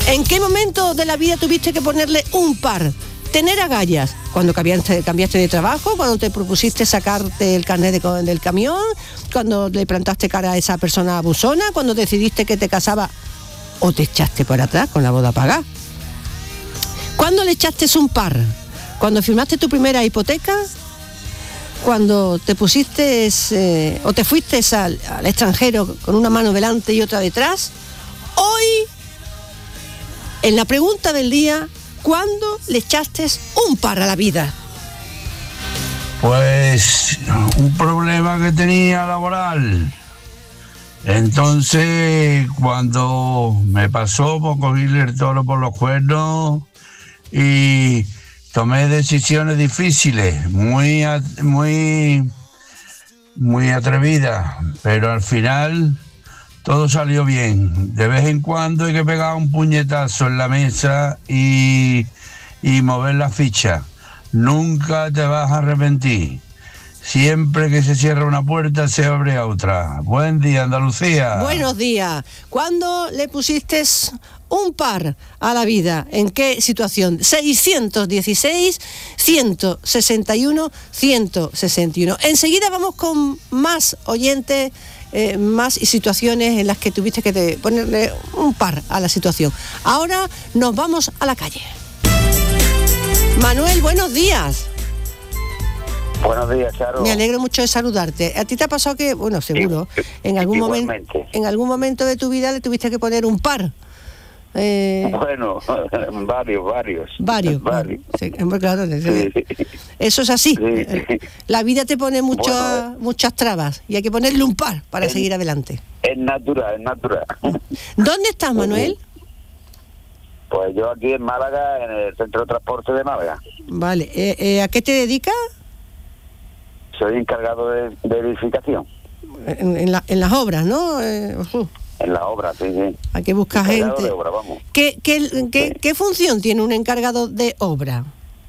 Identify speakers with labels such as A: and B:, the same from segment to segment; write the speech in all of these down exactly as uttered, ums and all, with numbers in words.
A: ¿En qué momento de la vida tuviste que ponerle un par? Tener agallas, cuando cambiaste, cambiaste de trabajo, cuando te propusiste sacarte el carnet de, del camión, cuando le plantaste cara a esa persona abusona, cuando decidiste que te casaba o te echaste para atrás con la boda pagada. ¿Cuándo le echaste un par? ¿Cuando firmaste tu primera hipoteca? ¿Cuando te pusiste eh, o te fuiste al, al extranjero con una mano delante y otra detrás? Hoy, en la pregunta del día, ¿cuándo le echaste un par a la vida?
B: Pues un problema que tenía laboral. Entonces, cuando me pasó por cogerle el toro por los cuernos y tomé decisiones difíciles, muy, muy, muy atrevidas, pero al final todo salió bien. De vez en cuando hay que pegar un puñetazo en la mesa y, y mover la ficha. Nunca te vas a arrepentir. Siempre que se cierra una puerta, se abre otra. Buen día, Andalucía.
A: Buenos días. ¿Cuándo le pusiste un par a la vida? ¿En qué situación? seiscientos dieciséis, ciento sesenta y uno, ciento sesenta y uno. Enseguida vamos con más oyentes, eh, más situaciones en las que tuviste que te ponerle un par a la situación. Ahora nos vamos a la calle. Manuel, buenos días.
C: Buenos días, Charo.
A: Me alegro mucho de saludarte. ¿A ti te ha pasado que, bueno, seguro, en algún momento, en algún momento de tu vida le tuviste que poner un par?
C: Eh... Bueno, varios, varios.
A: Varios.
C: varios.
A: Sí, claro, sí. Eso es así. Sí, sí. La vida te pone muchas, bueno, muchas trabas y hay que ponerle un par para es, seguir adelante.
C: Es natural, es natural.
A: ¿Dónde estás, Manuel?
C: Pues yo aquí en Málaga, en el Centro de Transporte de Málaga.
A: Vale. Eh, eh, ¿A qué te dedicas?
C: Soy encargado de, de edificación.
A: En, en, la, en las obras, ¿no? Eh, uh.
C: En las obras, sí, sí.
A: Hay que buscar
C: encargado
A: gente.
C: De obra, vamos.
A: ¿Qué, qué, qué,
C: sí.
A: ¿Qué función tiene un encargado de obra?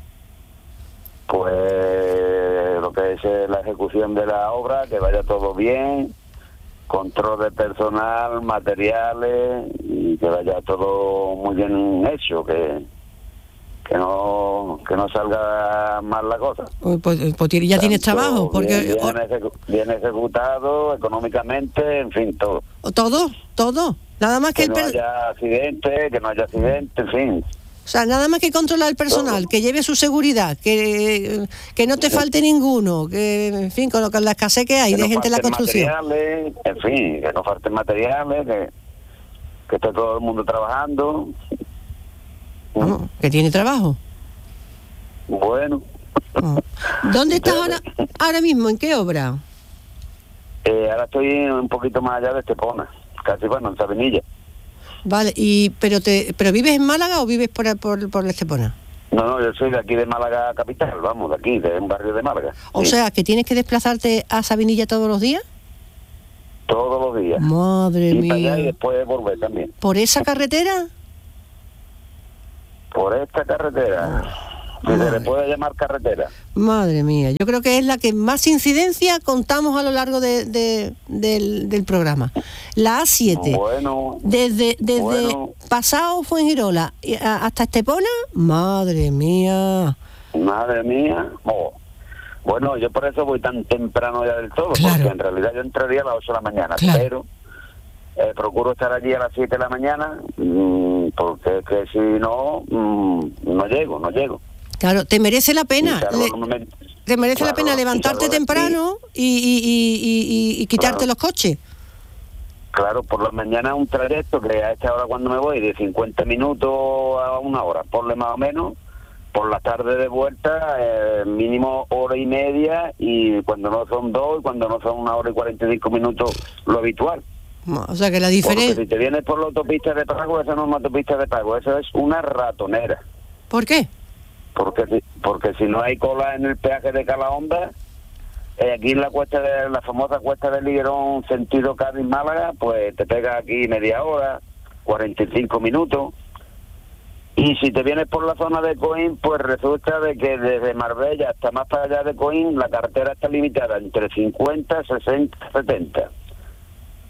C: Pues lo que es la ejecución de la obra, que vaya todo bien, control de personal, materiales, y que vaya todo muy bien hecho, que... que no que no salga mal la cosa.
A: Pues, pues ya Tanto tienes trabajo, porque
C: bien, bien, ejecu- bien ejecutado económicamente, en fin, todo.
A: Todo, todo. Nada más que,
C: que
A: el
C: no
A: per...
C: haya accidente, que no haya accidente, en fin.
A: O sea, nada más que controlar el personal, todo. Que lleve su seguridad, que que no te falte sí. ninguno, que, en fin, con, lo, con la escasez que hay que de no gente en la construcción.
C: Materiales, en fin, que no falten materiales, que, que esté todo el mundo trabajando.
A: Vamos, que tiene trabajo.
C: Bueno.
A: Oh. ¿Dónde estás ahora, ahora mismo? ¿En qué obra?
C: Eh, ahora estoy un poquito más allá de Estepona, casi bueno, en Sabinilla.
A: Vale, y pero te pero ¿vives en Málaga o vives por por, por Estepona?
C: No, no, yo soy de aquí de Málaga capital, vamos, de aquí, de un barrio de Málaga.
A: O sí. sea, ¿que tienes que desplazarte a Sabinilla todos los días?
C: Todos los días.
A: Madre
C: y
A: mía.
C: Para allá y después volver también.
A: ¿Por esa carretera?
C: Por esta carretera, oh, si se le puede llamar carretera.
A: Madre mía, yo creo que es la que más incidencia contamos a lo largo de, de, del, del programa. La A siete,
C: bueno,
A: desde, desde
C: bueno.
A: pasado Fuengirola hasta Estepona, madre mía.
C: Madre mía, oh. Bueno, yo por eso voy tan temprano ya del todo,
A: claro.
C: Porque en realidad yo entraría a las ocho de la mañana,
A: claro.
C: pero... Eh, procuro estar allí a las siete de la mañana, mmm, porque es que si no, mmm, no llego, no llego.
A: Claro, te merece la pena.
C: Claro,
A: Le,
C: me,
A: te merece
C: claro,
A: la pena levantarte temprano y, y, y, y, y quitarte
C: claro.
A: los coches.
C: Claro, por la mañana un trayecto que a esta hora cuando me voy de cincuenta minutos a una hora, ponle más o menos. Por la tarde de vuelta, eh, mínimo hora y media, y cuando no son dos, y cuando no son una hora y cuarenta y cinco minutos, lo habitual.
A: O sea que la diferencia...
C: Porque si te vienes por la autopista de pago, esa no es una autopista de pago, eso es una ratonera.
A: ¿Por qué?
C: Porque si, porque si no hay cola en el peaje de Calahonda, eh, aquí en la cuesta de la famosa cuesta del Liguerón, sentido Cádiz-Málaga, pues te pega aquí media hora, cuarenta y cinco minutos. Y si te vienes por la zona de Coín, pues resulta de que desde Marbella hasta más para allá de Coín, la carretera está limitada entre cincuenta, sesenta, setenta.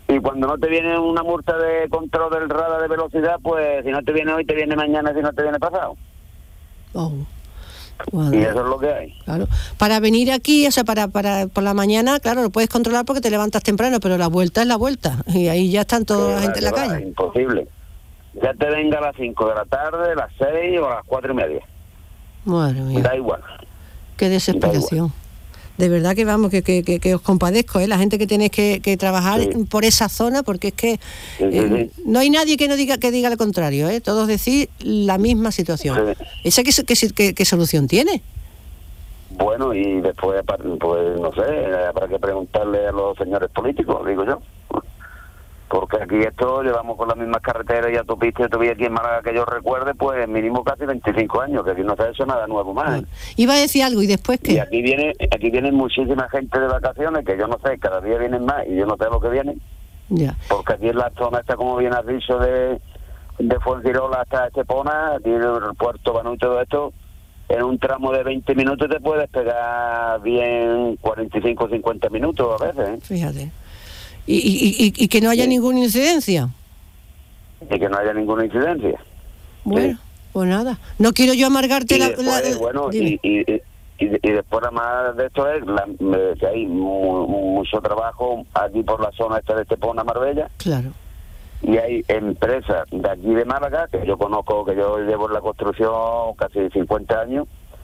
C: Y cuando no te viene una multa de control del radar de velocidad, pues si no te viene hoy, te viene mañana, si no te viene pasado.
A: Oh. Bueno,
C: y eso es lo que hay.
A: Claro. Para venir aquí, o sea, para, para por la mañana, claro, lo puedes controlar porque te levantas temprano, pero la vuelta es la vuelta. Y ahí ya están toda la gente en la
C: va,
A: calle.
C: Imposible. Ya te venga a las cinco de la tarde, las seis o a las cuatro y media.
A: Madre mía.
C: Da igual.
A: Qué desesperación. De verdad que vamos, que, que, que, que os compadezco, ¿eh? La gente que tenéis que, que trabajar sí. por esa zona, porque es que sí, eh, sí. no hay nadie que no diga que diga lo contrario, ¿eh? Todos decís la misma situación. Sí. ¿Esa qué, qué, qué, qué solución tiene?
C: Bueno, y después, pues no sé, habrá que preguntarle a los señores políticos, digo yo. Porque aquí esto llevamos con las mismas carreteras y autopistas y autovías aquí en Málaga que yo recuerde, pues mínimo casi veinticinco años, que aquí no se ha hecho nada nuevo más. ¿eh?
A: Iba a decir algo, ¿y después qué?
C: Y aquí viene, aquí vienen muchísima gente de vacaciones, que yo no sé, cada día vienen más y yo no sé lo que vienen.
A: Ya.
C: Porque aquí en la zona esta, como bien has dicho, de, de Fuengirola hasta Estepona, aquí en el puerto Banú y todo esto, en un tramo de veinte minutos te puedes pegar bien cuarenta y cinco o cincuenta minutos a veces. ¿eh?
A: Fíjate. Y, y, y, y que no haya sí. ninguna incidencia.
C: Y que no haya ninguna incidencia.
A: Bueno, sí. pues nada. No quiero yo amargarte
C: y
A: la...
C: Después,
A: la
C: bueno, y, y, y, y después nada más de esto es la, que hay mu, mucho trabajo aquí por la zona esta de Estepona, Marbella.
A: Claro.
C: Y hay empresas de aquí de Málaga, que yo conozco, que yo llevo en la construcción casi cincuenta años,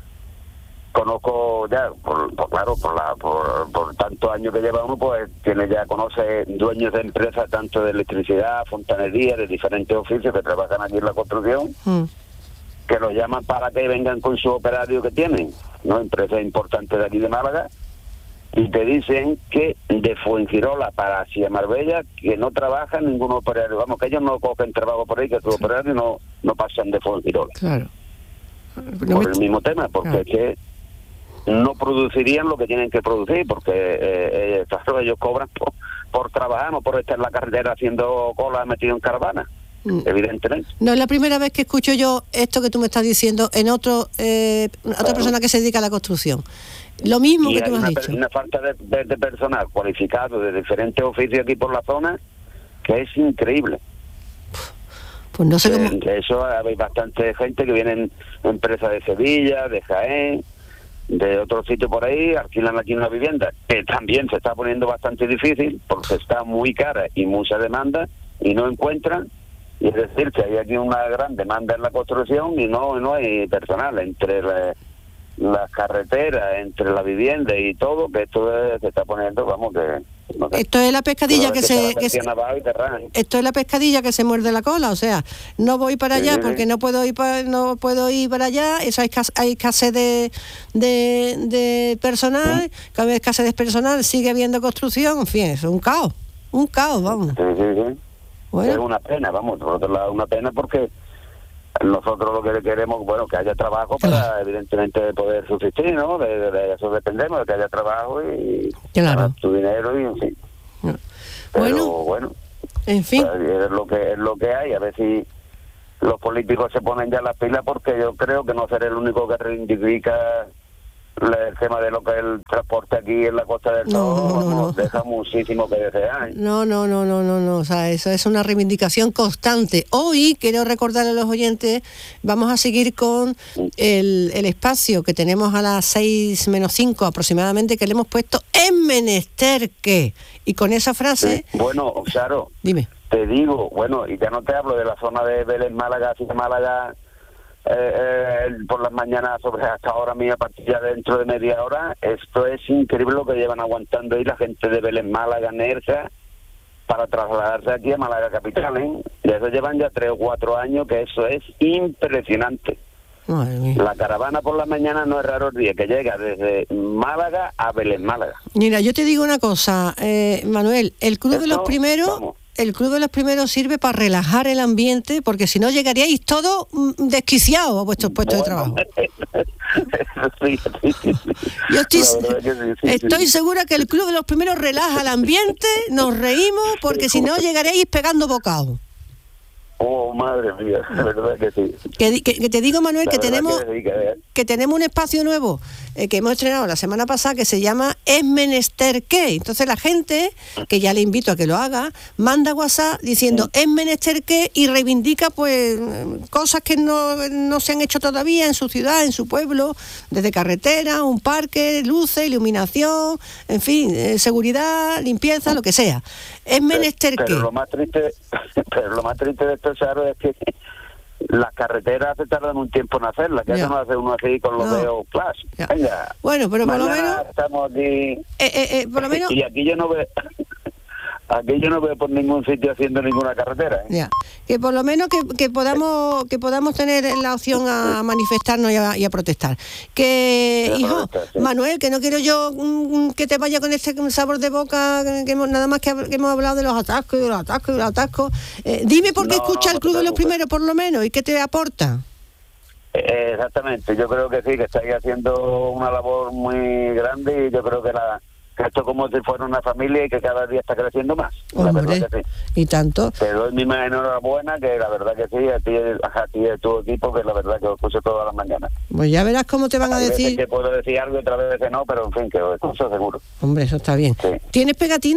C: conozco ya, por, por claro, por, la, por, por tantos años que lleva uno, pues tiene ya, conoce dueños de empresas tanto de electricidad, fontanería, de diferentes oficios que trabajan aquí en la construcción, mm. que los llaman para que vengan con su operario que tienen, ¿no? Empresas importantes de aquí de Málaga, y te dicen que de Fuengirola para hacia Marbella, que no trabaja ningún operario, vamos, que ellos no cogen trabajo por ahí, que sus operarios no, no pasan de Fuengirola.
A: Claro.
C: Por me... el mismo tema, porque claro. es que no producirían lo que tienen que producir, porque eh, eh, ellos cobran por, por trabajar, no por estar en la carretera haciendo cola metido en caravana, mm. evidentemente.
A: No es la primera vez que escucho yo esto que tú me estás diciendo en otro eh, otra claro. persona que se dedica a la construcción. Lo mismo
C: y
A: que tú has
C: una,
A: dicho.
C: Una falta de, de, de personal cualificado de diferentes oficios aquí por la zona, que es increíble.
A: Pues no sé
C: de,
A: cómo...
C: De eso hay bastante gente que vienen empresas de Sevilla, de Jaén, de otro sitio por ahí, alquilan aquí una vivienda, que también se está poniendo bastante difícil porque está muy cara y mucha demanda y no encuentran, y es decir que hay aquí una gran demanda en la construcción y no no hay personal entre la, las carreteras, entre la vivienda y todo, que esto es, se está poniendo, vamos, que no sé.
A: Esto es la pescadilla que, que se, que se esto es la pescadilla que se muerde la cola, o sea, no voy para allá sí, porque sí. no puedo ir para no puedo ir para allá, eso hay, hay escasez de, de de personal, sí. cada vez escasez de personal, sigue habiendo construcción, en fin, es un caos, un caos, vamos.
C: Sí, sí, sí. Bueno. Es una pena, vamos, por otro lado una pena porque nosotros lo que queremos, bueno, que haya trabajo para, claro. evidentemente, poder subsistir, ¿no? De, de, de eso dependemos, de que haya trabajo y
A: claro.
C: tu dinero y en fin.
A: No.
C: Pero
A: bueno,
C: bueno,
A: en fin.
C: Pues, es lo que es lo que hay, a ver si los políticos se ponen ya las pilas, porque yo creo que no seré el único que reivindica el tema de lo que es el transporte aquí en la Costa del Sol, no, no, no, no. deja muchísimo que desear. ¿eh?
A: No, no, no, no, no, no, o sea, eso es una reivindicación constante. Hoy, quiero recordarle a los oyentes, vamos a seguir con el, el espacio que tenemos a las seis menos cinco aproximadamente, que le hemos puesto en menester que, y con esa frase...
C: Sí. Bueno, claro,
A: dime.
C: Te digo, bueno, y ya no te hablo de la zona de Vélez, Málaga, así de Málaga... Eh, eh, por las mañanas sobre hasta ahora mía, a partir ya dentro de media hora, esto es increíble lo que llevan aguantando ahí la gente de Vélez, Málaga, Nerja, para trasladarse aquí a Málaga capital, ¿eh? Y eso llevan ya tres o cuatro años, que eso es impresionante.
A: Madre mía.
C: La caravana por la mañana no es raro el día, que llega desde Málaga a Vélez, Málaga.
A: Mira, yo te digo una cosa, eh, Manuel, el Club eso, de los Primeros... Vamos. El Club de los Primeros sirve para relajar el ambiente, porque si no llegaríais todos desquiciados a vuestros puestos bueno, de trabajo.
C: Sí, sí, sí.
A: Yo estoy, sí, sí, estoy sí. segura que el Club de los Primeros relaja el ambiente, nos reímos, porque si no llegaréis pegando bocados.
C: Oh, madre mía, de verdad que sí.
A: Que, que, que te digo, Manuel,
C: La
A: que
C: verdad
A: tenemos
C: que sí, que-
A: que tenemos un espacio nuevo eh, que hemos estrenado la semana pasada que se llama Es Menester qué. Entonces la gente, que ya le invito a que lo haga, manda WhatsApp diciendo Es Menester qué y reivindica pues cosas que no, no se han hecho todavía en su ciudad, en su pueblo, desde carretera, un parque, luces, iluminación, en fin, eh, seguridad, limpieza, lo que sea. Es menester
C: pero,
A: qué.
C: pero lo más triste, pero lo más triste de esto, Charo, es que las carreteras se tardan un tiempo en hacerlas, que
A: Ya.
C: eso no hace uno así con los
A: No.
C: dedos flash.
A: Ya.
C: Venga.
A: Bueno, pero por lo
C: Mañana
A: menos,
C: estamos aquí.
A: eh, eh, eh, por lo menos,
C: Y aquí yo no veo, aquí yo no veo por ningún sitio haciendo ninguna carretera. ¿eh?
A: ya, que por lo menos que, que podamos que podamos tener la opción a manifestarnos y a, y a protestar. Que,
C: Y a
A: hijo,
C: protestar, sí.
A: Manuel, que no quiero yo mm, que te vaya con este sabor de boca, que hemos, nada más que, hab- que hemos hablado de los atascos y de los atascos y de los atascos. Eh, dime por qué
C: No,
A: escucha
C: no,
A: el Club
C: no te
A: de los
C: preocupes.
A: Primeros, por lo menos, y qué te aporta.
C: Eh, Exactamente, yo creo que sí, que estáis haciendo una labor muy grande y yo creo que, la, que esto es como si fuera una familia y que cada día está creciendo más. La
A: Hombre,
C: verdad que sí.
A: y tanto.
C: Te doy mi más enhorabuena, que la verdad que sí, a ti, a ti y a tu equipo, que la verdad que os escucho todas las mañanas.
A: Pues ya verás cómo te van a
C: Hay veces
A: decir.
C: que puedo decir algo y otras veces no, pero en fin, que os escucho seguro.
A: Hombre, eso está bien.
C: Sí.
A: ¿Tienes pegatina?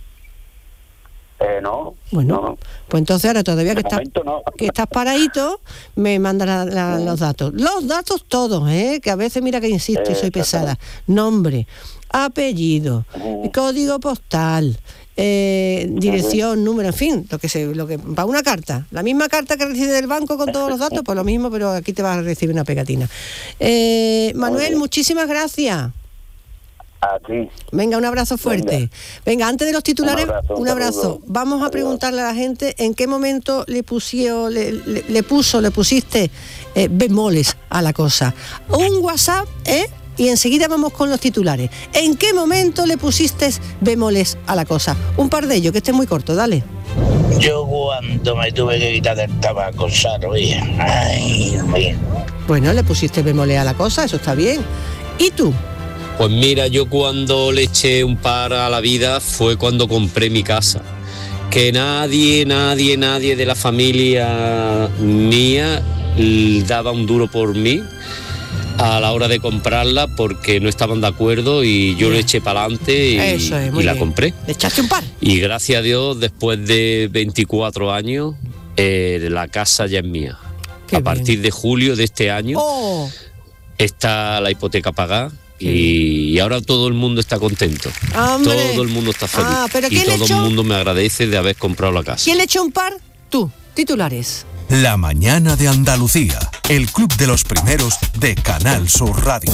C: Eh, no,
A: Bueno,
C: no,
A: pues entonces ahora todavía que
C: de
A: estás,
C: momento no.
A: que estás paradito, me mandan la- la- los datos. Los datos todos, ¿eh? Que a veces mira que insisto y soy
C: Eh,
A: pesada. Nombre, apellido,
C: Ujú.
A: código postal, eh, dirección, número, en fin, lo que se, lo que para una carta. La misma carta que recibe del banco con todos los datos, pues lo mismo, pero aquí te vas a recibir una pegatina. Eh, Manuel,
C: bien.
A: muchísimas gracias.
C: A ti.
A: Venga, un abrazo fuerte. Venga,
C: Venga.
A: antes de los titulares,
C: Un abrazo,
A: un
C: un
A: abrazo.
C: saludo.
A: Vamos a
C: Adiós.
A: preguntarle a la gente en qué momento le pusieron, le, le- le puso, le pusiste eh, bemoles a la cosa. Un WhatsApp, ¿eh? Y enseguida vamos con los titulares. ¿En qué momento le pusiste bemoles a la cosa? Un par de ellos, que esté muy corto, dale.
D: Yo cuando me tuve que quitar del tabaco, Saro, hija. Ay, Dios mío.
A: Bueno, le pusiste bemoles a la cosa, eso está bien. ¿Y tú?
E: Pues mira, yo cuando le eché un par a la vida fue cuando compré mi casa. Que nadie, nadie, nadie de la familia mía l- daba un duro por mí a la hora de comprarla porque no estaban de acuerdo y yo le eché para adelante y,
A: Eso es, muy
E: y la
A: bien.
E: compré.
A: ¿Le echaste un par?
E: Y gracias a Dios, después de veinticuatro años, eh, la casa ya es mía.
A: Qué
E: a partir de julio de este año
A: ¡Oh!
E: está la hipoteca pagada. Y, y ahora todo el mundo está contento.
A: ¡Hombre!
E: Todo el mundo está feliz.
A: Ah, ¿pero
E: y
A: quién le
E: todo
A: echó?
E: el mundo me agradece de haber comprado la casa.
A: ¿Quién le echó un par? Tú. Titulares.
F: La mañana de Andalucía, el club de los primeros de Canal Sur Radio.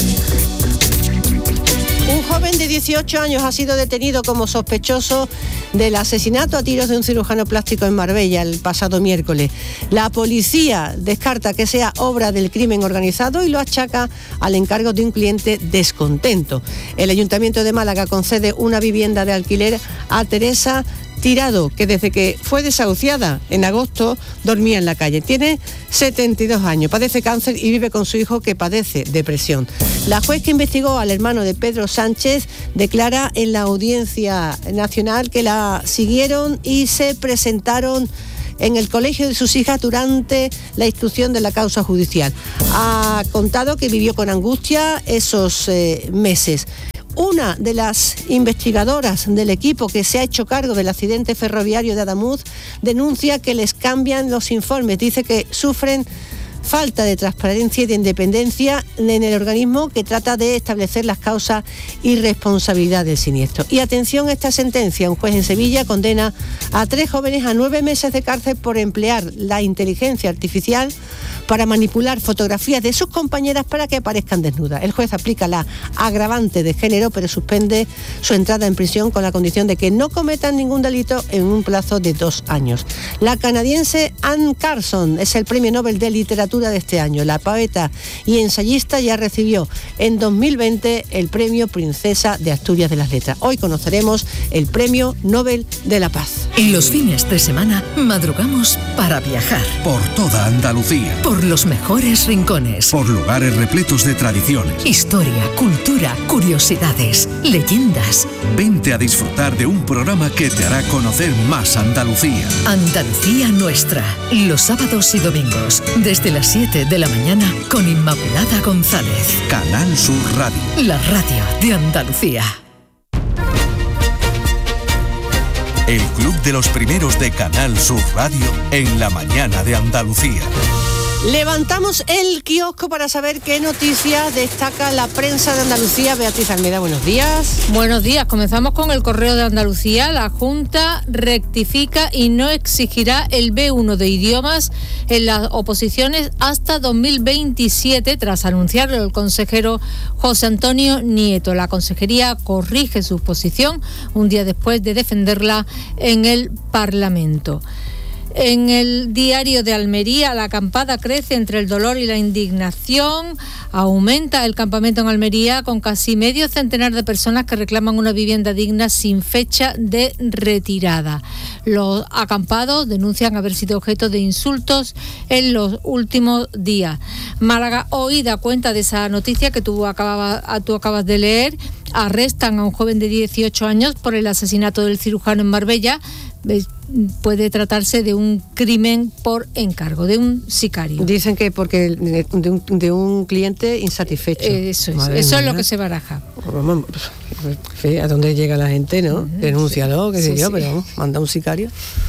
A: Un joven de dieciocho años ha sido detenido como sospechoso del asesinato a tiros de un cirujano plástico en Marbella el pasado miércoles. La policía descarta que sea obra del crimen organizado y lo achaca al encargo de un cliente descontento. El Ayuntamiento de Málaga concede una vivienda de alquiler a Teresa Tirado, que desde que fue desahuciada en agosto dormía en la calle. Tiene setenta y dos años, padece cáncer y vive con su hijo que padece depresión. La juez que investigó al hermano de Pedro Sánchez declara en la Audiencia Nacional que la siguieron y se presentaron en el colegio de sus hijas durante la instrucción de la causa judicial. Ha contado que vivió con angustia esos eh, meses. Una de las investigadoras del equipo que se ha hecho cargo del accidente ferroviario de Adamuz denuncia que les cambian los informes. Dice que sufren falta de transparencia y de independencia en el organismo que trata de establecer las causas y responsabilidad del siniestro. Y atención a esta sentencia, un juez en Sevilla condena a tres jóvenes a nueve meses de cárcel por emplear la inteligencia artificial para manipular fotografías de sus compañeras para que aparezcan desnudas. El juez aplica la agravante de género, pero suspende su entrada en prisión con la condición de que no cometan ningún delito en un plazo de dos años. La canadiense Anne Carson es el Premio Nobel de Literatura literatura de este año. La poeta y ensayista ya recibió en dos mil veinte el premio Princesa de Asturias de las Letras. Hoy conoceremos el premio Nobel de la Paz.
G: En los fines de semana madrugamos para viajar.
F: Por toda Andalucía.
G: Por los mejores rincones.
F: Por lugares repletos de tradiciones.
G: Historia, cultura, curiosidades, leyendas.
F: Vente a disfrutar de un programa que te hará conocer más Andalucía.
G: Andalucía Nuestra. Los sábados y domingos, desde las siete de la mañana, con Inmaculada González.
F: Canal Sur Radio.
G: La radio de Andalucía.
F: El Club de los Primeros de Canal Sur Radio en la mañana de Andalucía.
A: Levantamos el kiosco para saber qué noticias destaca la prensa de Andalucía. Beatriz Almeida, buenos días.
H: Buenos días, comenzamos con el Correo de Andalucía. La Junta rectifica y no exigirá el B uno de idiomas en las oposiciones hasta dos mil veintisiete, tras anunciarlo el consejero José Antonio Nieto. La consejería corrige su posición un día después de defenderla en el Parlamento. En el Diario de Almería, la acampada crece entre el dolor y la indignación. Aumenta el campamento en Almería con casi medio centenar de personas que reclaman una vivienda digna sin fecha de retirada. Los acampados denuncian haber sido objeto de insultos en los últimos días. Málaga hoy da cuenta de esa noticia que tú acabas, tú acabas de leer. Arrestan a un joven de dieciocho años por el asesinato del cirujano en Marbella. Puede tratarse de un crimen por encargo, de un sicario.
A: Dicen que porque de un, de un cliente insatisfecho.
H: Eso es, Madre eso mía. Es lo que se baraja.
A: ¿A dónde llega la gente, no? Uh-huh. Denúncialo, qué sé sí, yo, sí. Pero vamos, manda un sicario.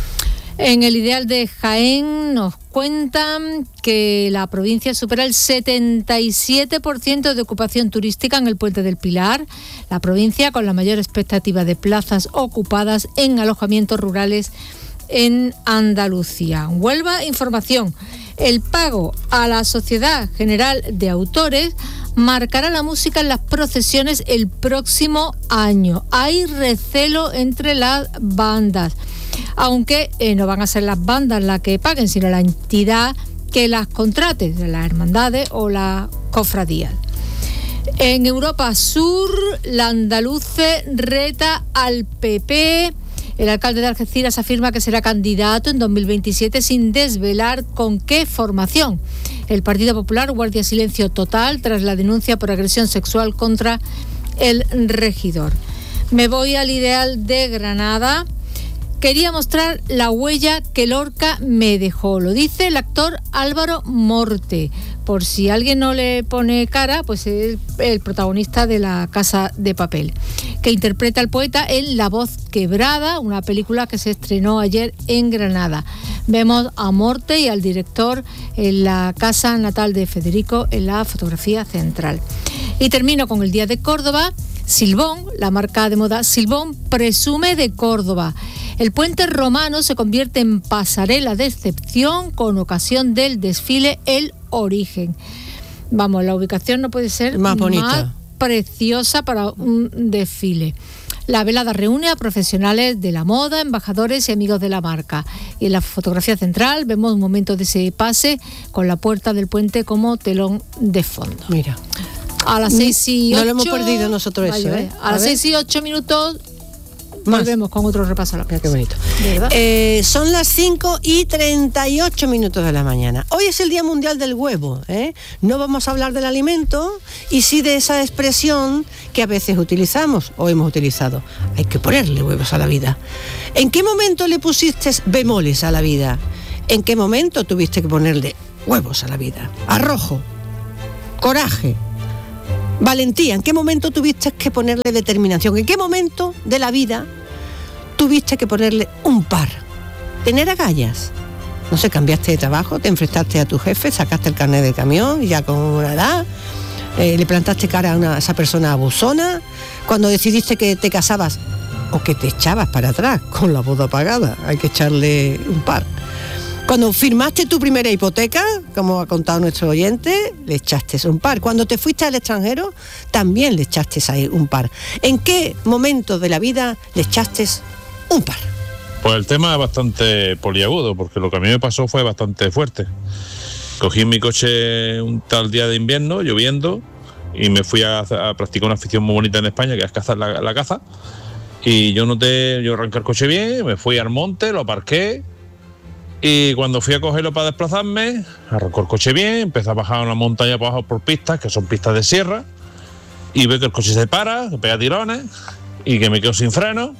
H: En el Ideal de Jaén nos cuentan que la provincia supera el setenta y siete por ciento de ocupación turística en el Puente del Pilar. La provincia con la mayor expectativa de plazas ocupadas en alojamientos rurales en Andalucía. Huelva, información. El pago a la Sociedad General de Autores marcará la música en las procesiones el próximo año. Hay recelo entre las bandas, aunque eh, no van a ser las bandas las que paguen, sino la entidad que las contrate, de las hermandades o las cofradías. En Europa Sur, la andaluce reta al P P. El alcalde de Algeciras afirma que será candidato en dos mil veintisiete sin desvelar con qué formación. El Partido Popular guarda silencio total tras la denuncia por agresión sexual contra el regidor. Me voy al Ideal de Granada. Quería mostrar la huella que Lorca me dejó, lo dice el actor Álvaro Morte. Por si alguien no le pone cara, pues es el protagonista de La Casa de Papel, que interpreta al poeta en La Voz Quebrada, una película que se estrenó ayer en Granada. Vemos a Morte y al director en la casa natal de Federico en la fotografía central. Y termino con el Día de Córdoba. Silbón, la marca de moda Silbón, presume de Córdoba. El puente romano se convierte en pasarela de excepción con ocasión del desfile El Origen. Vamos, la ubicación no puede ser
A: más bonita,
H: más preciosa para un desfile. La velada reúne a profesionales de la moda, embajadores y amigos de la marca. Y en la fotografía central vemos un momento de ese pase con la puerta del puente como telón de fondo.
A: Mira.
H: A las seis y ocho...
A: No lo hemos perdido nosotros eso,
H: vaya,
A: ¿eh?
H: A, a las seis y ocho minutos...
A: Más.
H: Volvemos con otro repaso a la prensa.
A: Mira qué bonito.
H: ¿Verdad?
A: Eh, son las cinco y treinta y ocho minutos de la mañana. Hoy es el Día Mundial del Huevo, ¿eh? No vamos a hablar del alimento y sí de esa expresión que a veces utilizamos o hemos utilizado. Hay que ponerle huevos a la vida. ¿En qué momento le pusiste bemoles a la vida? ¿En qué momento tuviste que ponerle huevos a la vida? Arrojo, coraje, valentía. ¿En qué momento tuviste que ponerle determinación? ¿En qué momento de la vida tuviste que ponerle un par? Tener agallas. No sé, cambiaste de trabajo, te enfrentaste a tu jefe, sacaste el carnet del camión, ya con una edad, eh, le plantaste cara a, una, a esa persona abusona, cuando decidiste que te casabas o que te echabas para atrás con la boda pagada, hay que echarle un par. Cuando firmaste tu primera hipoteca, como ha contado nuestro oyente, le echaste un par. Cuando te fuiste al extranjero, también le echaste ahí un par. ¿En qué momento de la vida le echaste un par?
I: Pues el tema es bastante poliagudo, porque lo que a mí me pasó fue bastante fuerte. cogí mi coche un tal día de invierno, lloviendo, y me fui a, a practicar una afición muy bonita en España, que es cazar la, la caza. Y yo noté, yo arranqué el coche bien, me fui al monte, lo aparqué, y cuando fui a cogerlo para desplazarme, arrancó el coche bien, empecé a bajar una montaña para abajo por pistas, que son pistas de sierra, y veo que el coche se para, que pega tirones, y que me quedo sin freno,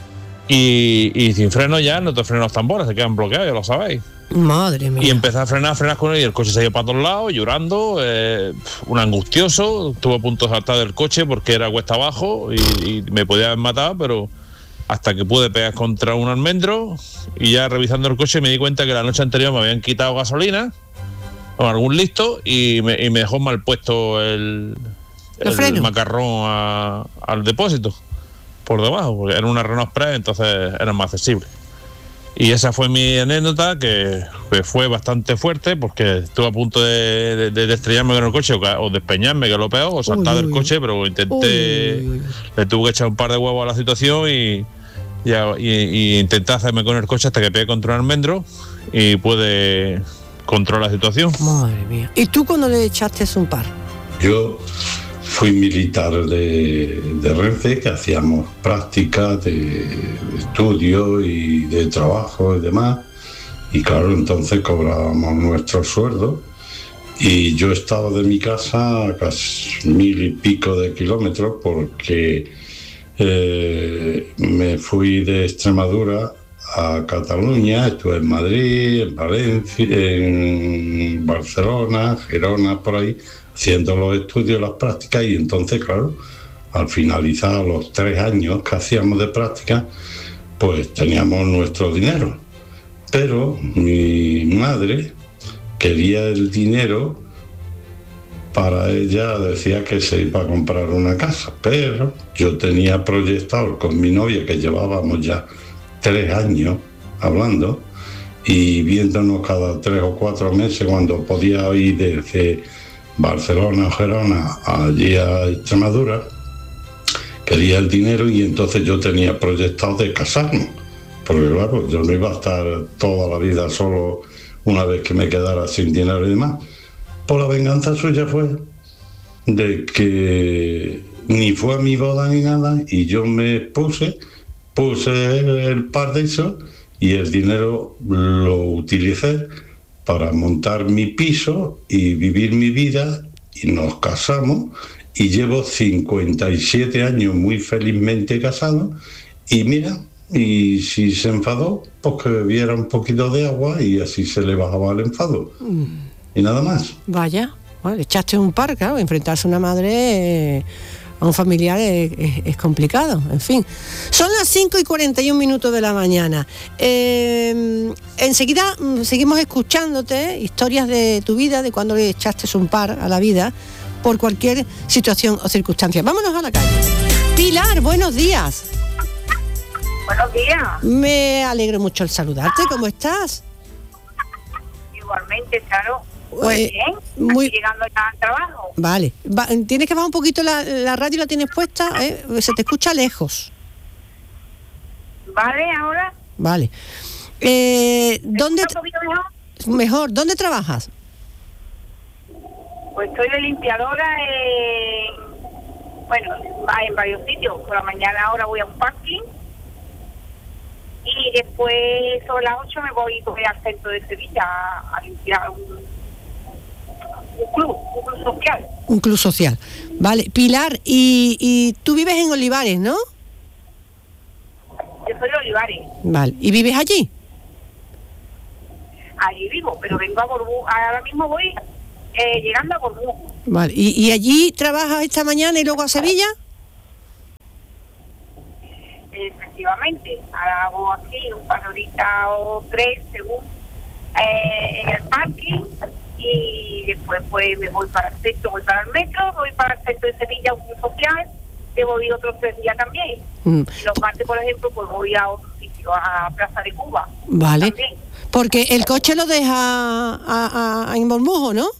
I: y, y sin freno ya no te frenan los tambores, se quedan bloqueados, ya lo sabéis.
A: Madre mía.
I: Y empecé a frenar, a frenar con él, y el coche se iba para todos lados, llorando, eh, un angustioso. Estuve a punto de saltar del coche porque era cuesta abajo y, y me podía haber matado, pero hasta que pude pegar contra un almendro, y ya revisando el coche me di cuenta que la noche anterior me habían quitado gasolina con algún listo y me, y me dejó mal puesto el, el, el macarrón a, al depósito por debajo, porque era una Renault Express, entonces era más accesible. Y esa fue mi anécdota, que, que fue bastante fuerte, porque estuve a punto de, de, de estrellarme con el coche o, o despeñarme, que es lo peor, o saltar uy, del uy, coche, pero intenté, uy, uy, uy. le tuve que echar un par de huevos a la situación y, y, y, y intenté hacerme con el coche hasta que pegué contra un almendro y pude controlar la situación.
A: Madre mía. ¿Y tú cuando le echaste un par?
J: Yo fui militar de, de Renfe, que hacíamos prácticas de estudio y de trabajo y demás, y claro, entonces cobrábamos nuestro sueldo, y yo estaba de mi casa a casi mil y pico de kilómetros porque eh, me fui de Extremadura a Cataluña, estuve en Madrid, en Valencia, en Barcelona, Gerona, por ahí, haciendo los estudios, las prácticas, y entonces, claro, al finalizar los tres años que hacíamos de práctica, pues teníamos nuestro dinero. Pero mi madre quería el dinero para ella, decía que se iba a comprar una casa, pero yo tenía proyectado con mi novia, que llevábamos ya tres años hablando y viéndonos cada tres o cuatro meses cuando podía ir desde Barcelona o Gerona allí a Extremadura, quería el dinero, y entonces yo tenía proyectado de casarnos, porque claro, yo no iba a estar toda la vida solo una vez que me quedara sin dinero y demás. Por la venganza suya fue de que ni fue a mi boda ni nada, y yo me puse, puse el par de eso, y el dinero lo utilicé para montar mi piso y vivir mi vida, y nos casamos, y llevo cincuenta y siete años muy felizmente casado, y mira, y si se enfadó, pues que bebiera un poquito de agua y así se le bajaba el enfado. Mm. Y nada más.
A: Vaya, bueno, echaste un par, claro, enfrentarse a una madre... Eh... a un familiar es, es, es complicado, en fin. Son las cinco y cuarenta y un minutos de la mañana. Eh, enseguida seguimos escuchándote historias de tu vida, de cuando le echaste un par a la vida por cualquier situación o circunstancia. Vámonos a la calle. Pilar, buenos días.
K: Buenos días.
A: Me alegro mucho al saludarte. ¿Cómo estás?
K: Igualmente, claro. Pues bien,
A: muy...
K: llegando ya al trabajo.
A: Vale, Va, tienes que bajar un poquito la, la radio, la tienes puesta, ¿eh? Se te escucha lejos.
K: Vale, ahora.
A: Vale. Eh, ¿Dónde? Mejor? mejor, ¿dónde trabajas?
K: Pues estoy de limpiadora en, bueno, en varios sitios. Por la mañana ahora voy a un parking y después sobre las ocho me voy, voy al centro de Sevilla a, a limpiar un Un club, un club social.
A: Un club social. Vale, Pilar, y, y tú vives en Olivares, ¿no?
K: Yo soy de Olivares.
A: Vale, ¿y vives allí?
K: Allí vivo, pero vengo a Borbú. Ahora mismo voy eh, llegando a Borbú.
A: Vale, ¿Y, ¿y allí trabajas esta mañana y luego a Sevilla?
K: Efectivamente, ahora hago aquí un par de horitas o tres, según, eh, en el parking. Y después pues me voy para el centro, voy para el metro, voy para el centro de Sevilla, un club social, que voy otros tres días también. Mm. Y los martes, por ejemplo, pues voy a otro sitio, a Plaza de Cuba.
A: Vale.
K: También.
A: Porque el coche lo deja a, a, a en Bormujo, ¿no?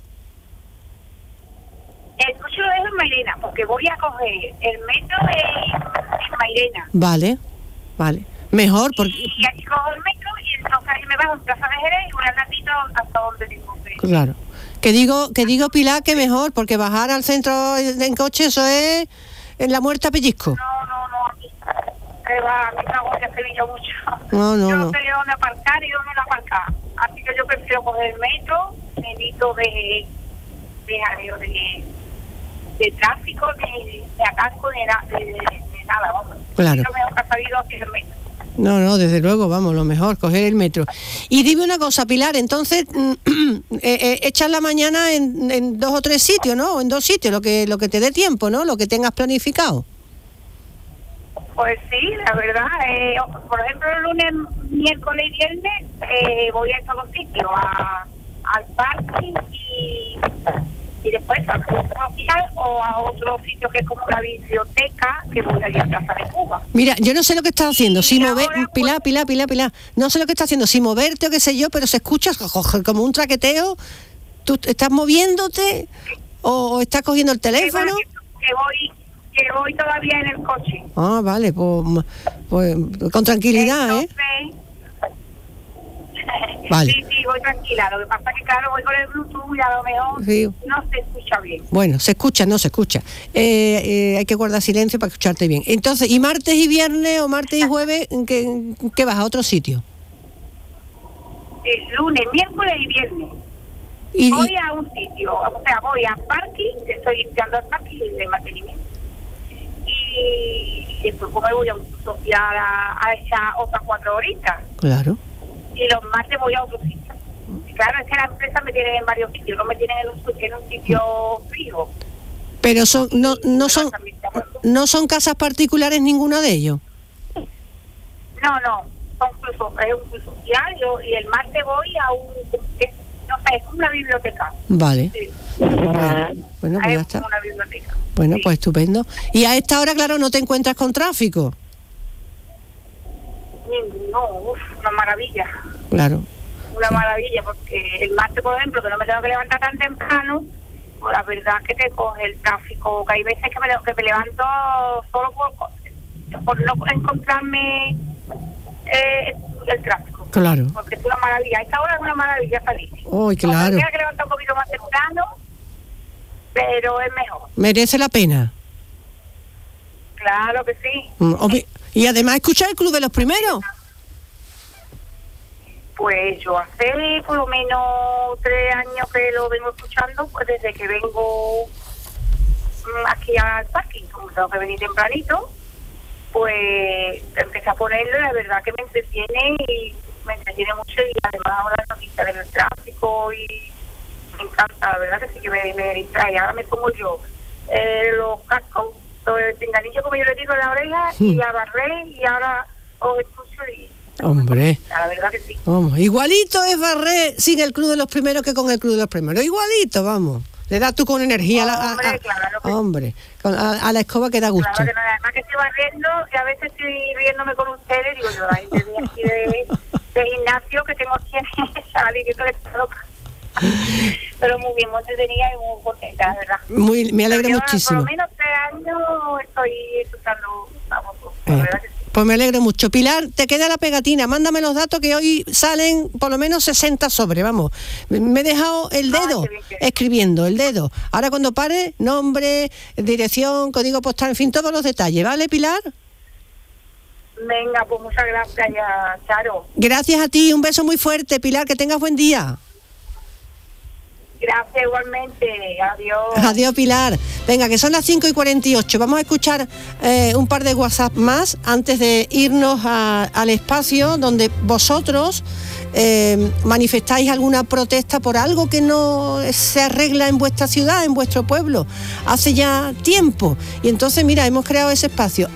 K: El coche lo dejo en Mairena, porque voy a coger el metro en, en Mairena.
A: Vale, vale. Mejor, porque...
K: Y aquí cojo el metro y entonces me bajo en Plaza de Jerez y un ratito hasta donde tengo que...
A: Claro. Que digo, que digo Pilar, que mejor, porque bajar al centro en coche, eso es en la muerte a pellizco.
K: No, no, no, aquí que va, a mí me agobia Sevilla mucho.
A: No, no,
K: yo no
A: no.
K: sé dónde aparcar y dónde no aparcar. Así que yo prefiero coger el metro, evito de, de jaleo, de, de tráfico, de, de atasco, de, na- de, de, de nada, vamos.
A: Claro.
K: Yo me he salido hacia el metro.
A: No, no, desde luego, vamos, lo mejor, coger el metro. Y dime una cosa, Pilar, entonces, eh, eh, echas la mañana en, en dos o tres sitios, ¿no? O en dos sitios, lo que lo que te dé tiempo, ¿no? Lo que tengas planificado.
K: Pues sí, la verdad, eh, por ejemplo, el lunes, miércoles y viernes eh, voy a estos dos sitios, a, al parking y, y después al centro social o a otro sitio que es como la biblioteca, que voy a ir a Casa de Cuba.
A: Mira, yo no sé lo que estás haciendo, si
K: Y
A: mover,
K: ahora, pues-
A: Pilar, Pilar, Pilar, Pilar, no sé lo que estás haciendo, si moverte o qué sé yo, pero se escucha como un traqueteo. ¿Tú estás moviéndote o, o estás cogiendo el teléfono?
K: Que, que voy que voy todavía en el coche.
A: Ah, vale, pues, pues con tranquilidad, ¿eh?
K: Entonces,
A: Vale.
K: Sí, sí, voy tranquila. Lo que pasa es que, claro, voy con el Bluetooth y a lo mejor
A: Sí.
K: no se escucha bien.
A: Bueno, se escucha, no se escucha. Eh, eh, hay que guardar silencio para escucharte bien. Entonces, ¿y martes y viernes o martes y jueves qué, qué vas a otro sitio?
K: El lunes, miércoles y viernes.
A: Y,
K: Voy
A: y-
K: a un sitio, o sea, voy al parking, estoy limpiando el parking de mantenimiento. Y después pues, me voy a un social a, a echar otras cuatro horitas.
A: claro.
K: Y los martes voy a otro sitio. Y claro, es que la empresa me tiene en varios sitios, no me tienen en un, en un sitio fijo.
A: Pero son no no son no son casas particulares ninguno de ellos.
K: No, no, son cursos, es un curso social yo, y el martes voy a un, es, no sé, es como una biblioteca.
A: Vale.
K: Sí.
A: Bueno, bueno, pues ya
K: Es
A: está.
K: como una biblioteca.
A: Bueno, pues estupendo. Y a esta hora, claro, no te encuentras con tráfico.
K: No, uf, una maravilla.
A: Claro.
K: Una maravilla, porque el martes, por ejemplo, que no me tengo que levantar tan temprano, pues la verdad es que te coge el tráfico, que hay veces que me, que me levanto solo por, por no encontrarme eh, el tráfico.
A: Claro.
K: Porque es una maravilla. A esta hora es una maravilla salir.
A: Uy, claro.
K: Me tengo que levantar un poquito más temprano, pero es mejor.
A: Merece la pena.
K: Claro que sí.
A: Mm, obvi- Y además escuchar el Club de los Primeros.
K: Pues yo hace por lo menos tres años que lo vengo escuchando, pues desde que vengo mm, aquí al parking, como tengo que venir tempranito, pues empecé a ponerlo y la verdad que me entretiene y me entretiene mucho y además ahora las noticias del tráfico y me encanta, la verdad que sí que me, me distrae. Ahora me pongo yo eh, los cascos, el pinganillo como yo le digo en la oreja
A: Sí.
K: y a barrer y ahora os escucho y
A: Hombre.
K: la verdad que sí.
A: Vamos, igualito es barrer sin el Club de los Primeros que con el Club de los Primeros. Igualito, vamos. Le das tú con energía a la, a-
K: Hombre,
A: a-
K: claro que sí.
A: hombre, con- a, a la escoba que da gusto.
K: Claro que no, además que estoy barriendo y a veces estoy riéndome con ustedes, digo yo, ay, de aquí de, de gimnasio que tengo aquí en salir que estoy loca. Pero muy bien, muy entretenida y muy contenta, la verdad.
A: Muy, me alegra
K: Yo,
A: muchísimo.
K: Por lo menos tres años estoy escuchando la voz, la
A: Eh,
K: verdad que sí.
A: Pues me alegro mucho. Pilar, te queda la pegatina. Mándame los datos que hoy salen por lo menos sesenta sobre, vamos. Me he dejado el dedo
K: qué bien, qué bien.
A: escribiendo, el dedo. Ahora cuando pare, nombre, dirección, código postal, en fin, todos los detalles. ¿Vale, Pilar?
K: Venga, pues muchas gracias, ya, Charo.
A: Gracias a ti. Un beso muy fuerte, Pilar. Que tengas buen día.
K: Gracias igualmente. Adiós.
A: Adiós, Pilar. Venga, que son las cinco y cuarenta y ocho. Vamos a escuchar eh, un par de WhatsApp más antes de irnos a- al espacio donde vosotros eh, manifestáis alguna protesta por algo que no se arregla en vuestra ciudad, en vuestro pueblo, hace ya tiempo. Y entonces, mira, hemos creado ese espacio.